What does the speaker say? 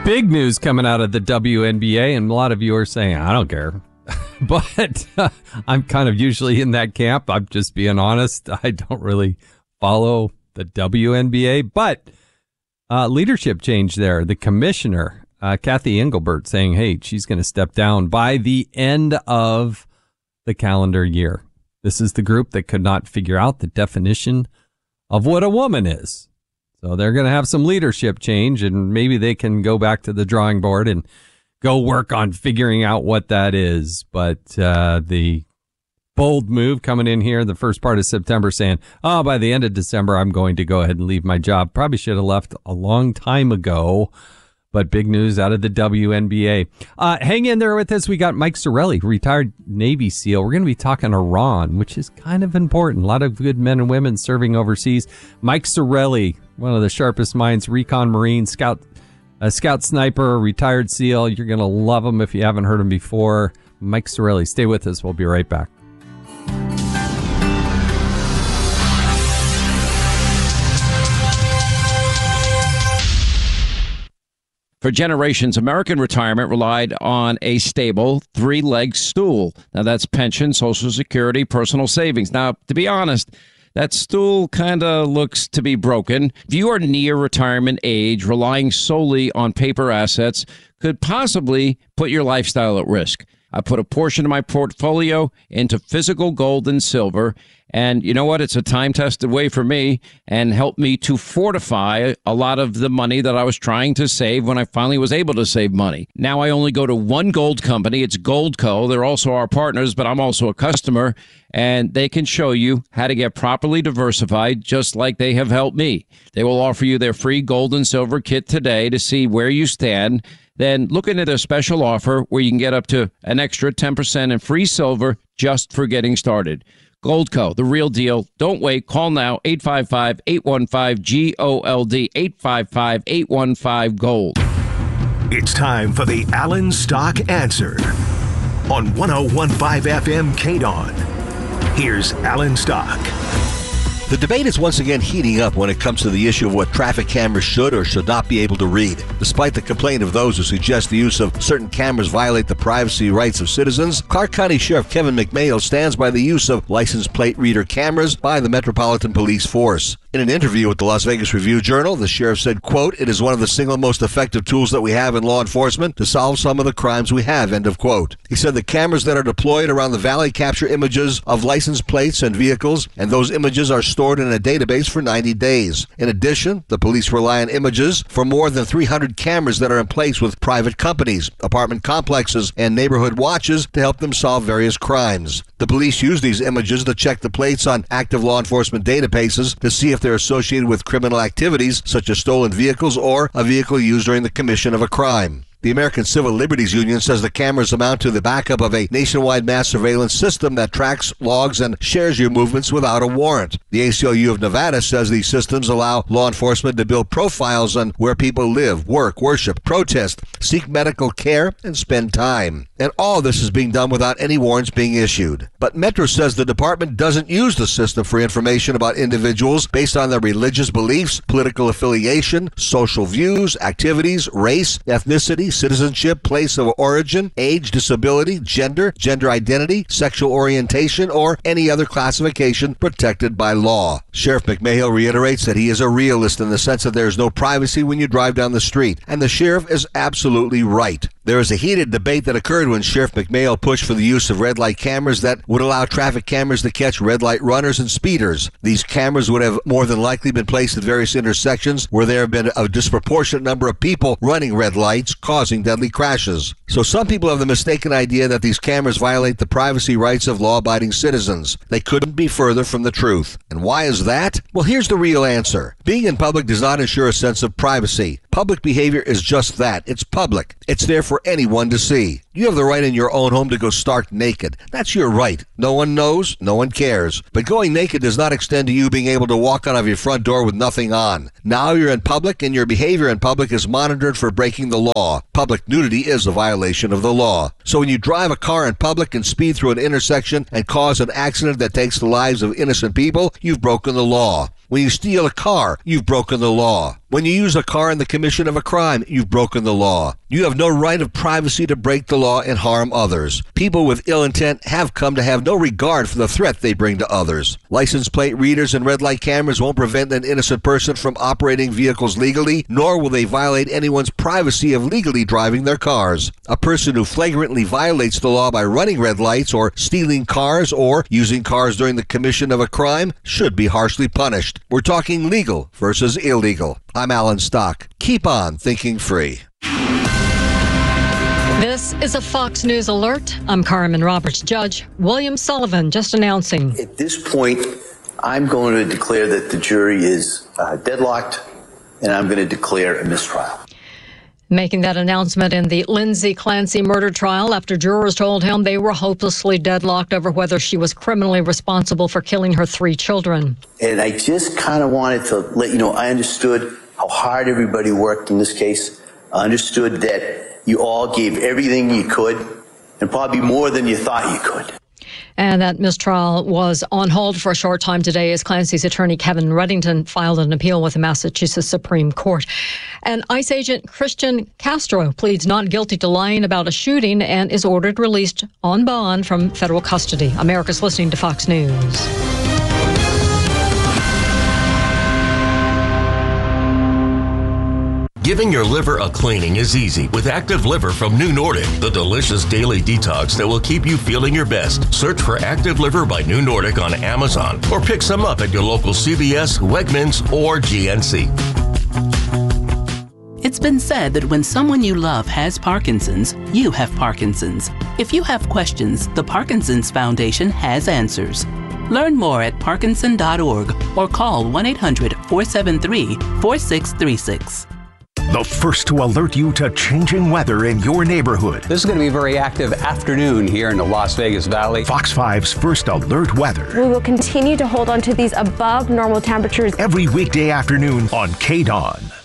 Big news coming out of the WNBA, and a lot of you are saying, I don't care. But I'm kind of usually in that camp. I'm just being honest. I don't really follow the WNBA, but leadership change there. The commissioner, Kathy Engelbert, saying, hey, she's going to step down by the end of the calendar year. This is the group that could not figure out the definition of what a woman is. So they're going to have some leadership change, and maybe they can go back to the drawing board and go work on figuring out what that is. But the bold move coming in here the first part of September saying, oh, by the end of December, I'm going to go ahead and leave my job. Probably should have left a long time ago. But big news out of the WNBA. Hang in there with us. We got Mike Sarraille, retired Navy SEAL. We're going to be talking Iran, which is kind of important. A lot of good men and women serving overseas. Mike Sarraille, one of the sharpest minds, recon Marine, scout sniper, retired SEAL. You're going to love him if you haven't heard him before. Mike Sarraille, stay with us. We'll be right back. For generations, American retirement relied on a stable three-legged stool. Now, that's pension, Social Security, personal savings. Now, to be honest, that stool kind of looks to be broken. If you are near retirement age, relying solely on paper assets could possibly put your lifestyle at risk. I put a portion of my portfolio into physical gold and silver. And you know what? It's a time-tested way for me and helped me to fortify a lot of the money that I was trying to save when I finally was able to save money. Now I only go to one gold company. It's Goldco. They're also our partners, but I'm also a customer. And they can show you how to get properly diversified, just like they have helped me. They will offer you their free gold and silver kit today to see where you stand. Then look into their special offer where you can get up to an extra 10% in free silver just for getting started. Goldco, the real deal. Don't wait. Call now, 855-815-GOLD, 855-815-GOLD. It's time for the Alan Stock Answer on 101.5 FM KDON. Here's Alan Stock. The debate is once again heating up when it comes to the issue of what traffic cameras should or should not be able to read. Despite the complaint of those who suggest the use of certain cameras violate the privacy rights of citizens, Clark County Sheriff Kevin McMail stands by the use of license plate reader cameras by the Metropolitan Police Force. In an interview with the Las Vegas Review-Journal, the sheriff said, quote, "It is one of the single most effective tools that we have in law enforcement to solve some of the crimes we have," end of quote. He said the cameras that are deployed around the valley capture images of license plates and vehicles, and those images are stored in a database for 90 days. In addition, the police rely on images for more than 300 cameras that are in place with private companies, apartment complexes, and neighborhood watches to help them solve various crimes. The police use these images to check the plates on active law enforcement databases to see if they're associated with criminal activities such as stolen vehicles or a vehicle used during the commission of a crime. The American Civil Liberties Union says the cameras amount to the backup of a nationwide mass surveillance system that tracks, logs, and shares your movements without a warrant. The ACLU of Nevada says these systems allow law enforcement to build profiles on where people live, work, worship, protest, seek medical care, and spend time. And all this is being done without any warrants being issued. But Metro says the department doesn't use the system for information about individuals based on their religious beliefs, political affiliation, social views, activities, race, ethnicity, citizenship, place of origin, age, disability, gender identity, sexual orientation, or any other classification protected by law. Sheriff McMahill reiterates that he is a realist in the sense that there is no privacy when you drive down the street, and the sheriff is absolutely right. There is a heated debate that occurred when Sheriff McMahill pushed for the use of red light cameras that would allow traffic cameras to catch red light runners and speeders. These cameras would have more than likely been placed at various intersections where there have been a disproportionate number of people running red lights, causing deadly crashes. So some people have the mistaken idea that these cameras violate the privacy rights of law-abiding citizens. They couldn't be further from the truth. And why is that? Well, here's the real answer. Being in public does not ensure a sense of privacy. Public behavior is just that. It's public. It's there for anyone to see. You have the right in your own home to go stark naked. That's your right. No one knows, no one cares. But going naked does not extend to you being able to walk out of your front door with nothing on. Now you're in public, and your behavior in public is monitored for breaking the law. Public nudity is a violation of the law. So when you drive a car in public and speed through an intersection and cause an accident that takes the lives of innocent people, you've broken the law. When you steal a car, you've broken the law. When you use a car in the commission of a crime, you've broken the law. You have no right of privacy to break the law and harm others. People with ill intent have come to have no regard for the threat they bring to others. License plate readers and red light cameras won't prevent an innocent person from operating vehicles legally, nor will they violate anyone's privacy of legally driving their cars. A person who flagrantly violates the law by running red lights or stealing cars or using cars during the commission of a crime should be harshly punished. We're talking legal versus illegal. I'm Alan Stock. Keep on thinking free. This is a Fox News alert. I'm Carmen Roberts. Judge William Sullivan just announcing. At this point, I'm going to declare that the jury is deadlocked, and I'm going to declare a mistrial. Making that announcement in the Lindsay Clancy murder trial after jurors told him they were hopelessly deadlocked over whether she was criminally responsible for killing her 3 children. And I just kind of wanted to let you know, I understood how hard everybody worked in this case. I understood that you all gave everything you could, and probably more than you thought you could. And that mistrial was on hold for a short time today as Clancy's attorney Kevin Reddington filed an appeal with the Massachusetts Supreme Court. And ICE agent Christian Castro pleads not guilty to lying about a shooting and is ordered released on bond from federal custody. America's listening to Fox News. Giving your liver a cleaning is easy with Active Liver from New Nordic, the delicious daily detox that will keep you feeling your best. Search for Active Liver by New Nordic on Amazon or pick some up at your local CVS, Wegmans, or GNC. It's been said that when someone you love has Parkinson's, you have Parkinson's. If you have questions, the Parkinson's Foundation has answers. Learn more at parkinson.org or call 1-800-473-4636. The first to alert you to changing weather in your neighborhood. This is going to be a very active afternoon here in the Las Vegas Valley. Fox 5's First Alert Weather. We will continue to hold on to these above normal temperatures every weekday afternoon on KDON.